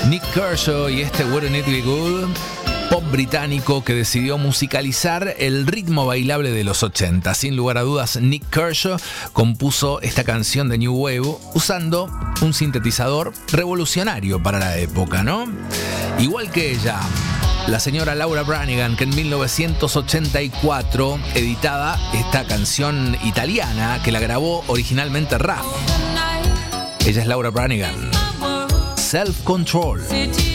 Nick Kershaw y este Wouldn't It Be Good, pop británico que decidió musicalizar el ritmo bailable de los 80. Sin lugar a dudas, Nick Kershaw compuso esta canción de New Wave usando un sintetizador revolucionario para la época, ¿no? Igual que ella, la señora Laura Branigan, que en 1984 editaba esta canción italiana que la grabó originalmente Raf. Ella es Laura Branigan. Self Control.